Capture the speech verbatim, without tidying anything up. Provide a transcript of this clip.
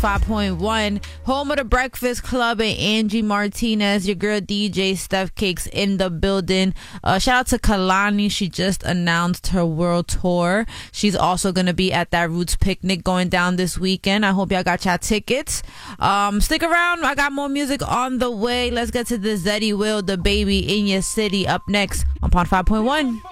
five point one, home of the Breakfast Club and Angie Martinez. Your girl D J Steph Cakes in the building. Uh, shout out to Kalani. She just announced her world tour. She's also going to be at that Roots picnic going down this weekend. I hope y'all got y'all tickets. Um, stick around. I got more music on the way. Let's get to the Zeddy Will, the baby in your city, up next on Pod five point one.